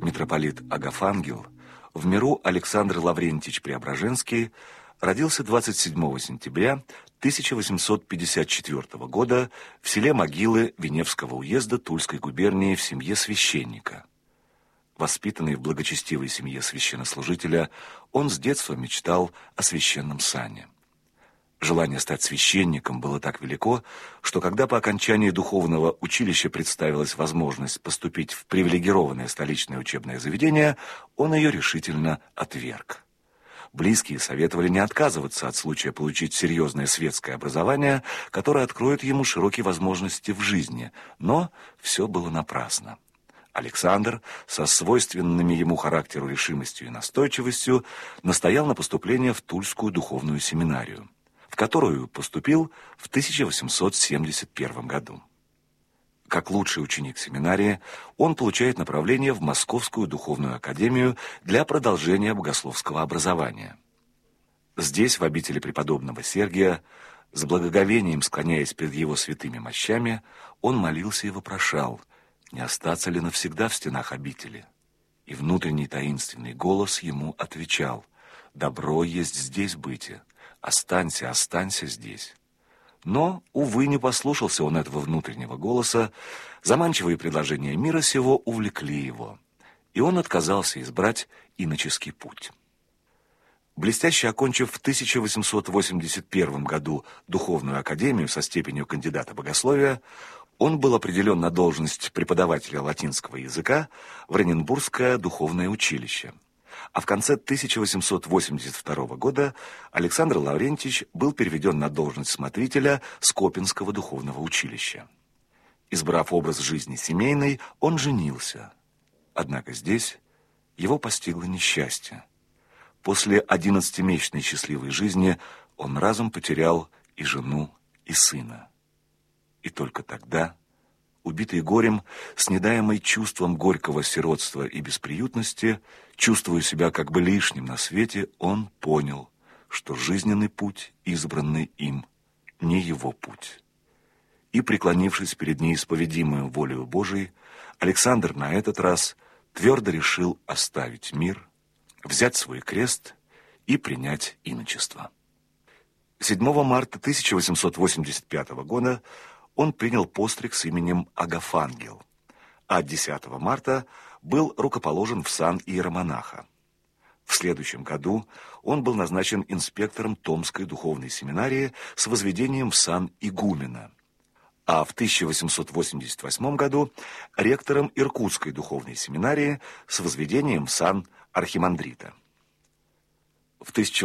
Митрополит Агафангел, в миру Александр Лаврентич Преображенский, родился 27 сентября 1854 года в селе Могилы Веневского уезда Тульской губернии в семье священника. Воспитанный в благочестивой семье священнослужителя, он с детства мечтал о священном сане. Желание стать священником было так велико, что когда по окончании духовного училища представилась возможность поступить в привилегированное столичное учебное заведение, он ее решительно отверг. Близкие советовали не отказываться от случая получить серьезное светское образование, которое откроет ему широкие возможности в жизни, но все было напрасно. Александр, со свойственными ему характеру решимостью и настойчивостью, настоял на поступление в Тульскую духовную семинарию, в которую поступил в 1871 году. Как лучший ученик семинарии, он получает направление в Московскую духовную академию для продолжения богословского образования. Здесь, в обители преподобного Сергия, с благоговением склоняясь перед его святыми мощами, он молился и вопрошал, не остаться ли навсегда в стенах обители. И внутренний таинственный голос ему отвечал: «Добро есть здесь бытие, останься, останься здесь». Но, увы, не послушался он этого внутреннего голоса, заманчивые предложения мира сего увлекли его, и он отказался избрать иноческий путь. Блестяще окончив в 1881 году духовную академию со степенью кандидата богословия, он был определен на должность преподавателя латинского языка в Оренбургское духовное училище. А в конце 1882 года Александр Лаврентич был переведен на должность смотрителя Скопинского духовного училища. Избрав образ жизни семейный, он женился. Однако здесь его постигло несчастье. После 11-месячной счастливой жизни он разом потерял и жену, и сына. И только тогда, убитый горем, снедаемый чувством горького сиротства и бесприютности, чувствуя себя как бы лишним на свете, он понял, что жизненный путь, избранный им, не его путь. И, преклонившись перед неисповедимую волею Божией, Александр на этот раз твердо решил оставить мир, взять свой крест и принять иночество. 7 марта 1885 года он принял постриг с именем Агафангел, а 10 марта был рукоположен в сан иеромонаха. В следующем году он был назначен инспектором Томской духовной семинарии с возведением в сан игумена, а в 1888 году ректором Иркутской духовной семинарии с возведением в сан архимандрита. В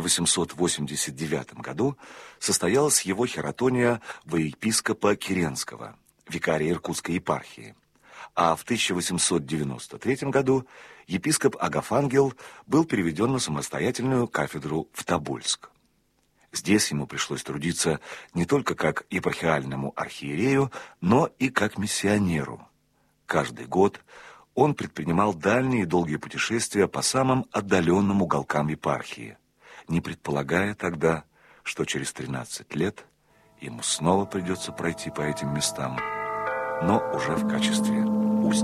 1889 году состоялась его хератония во епископа Киренского, викария Иркутской епархии, а в 1893 году епископ Агафангел был переведен на самостоятельную кафедру в Тобольск. Здесь ему пришлось трудиться не только как епархиальному архиерею, но и как миссионеру. Каждый год он предпринимал дальние и долгие путешествия по самым отдаленным уголкам епархии, не предполагая тогда, что через 13 лет ему снова придется пройти по этим местам, но уже в качестве узника.